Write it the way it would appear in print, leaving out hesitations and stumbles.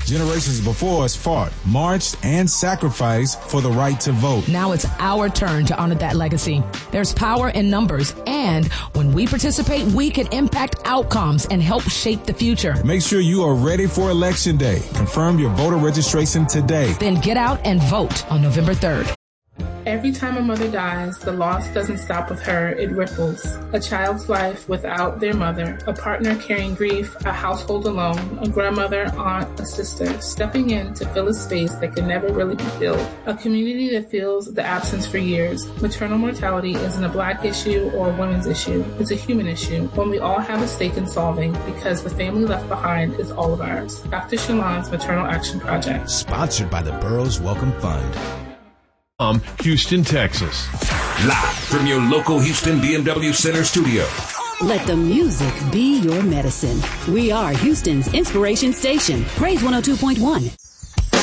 Generations before us fought, marched, and sacrificed for the right to vote. Now it's our turn to honor that legacy. There's power in numbers, and when we participate, we can impact outcomes and help shape the future. Make sure you are ready for Election Day. Confirm your voter registration today. Then get out and vote on November 3rd. Every time a mother dies, the loss doesn't stop with her, it ripples. A child's life without their mother, a partner carrying grief, a household alone, a grandmother, aunt, a sister, stepping in to fill a space that can never really be filled. A community that feels the absence for years. Maternal mortality isn't a Black issue or a women's issue. It's a human issue, one we all have a stake in solving because the family left behind is all of ours. Dr. Shalon's Maternal Action Project. Sponsored by the Burroughs Welcome Fund. Houston, Texas. Live from your local Houston BMW Center studio. Let the music be your medicine. We are Houston's inspiration station. Praise 102.1.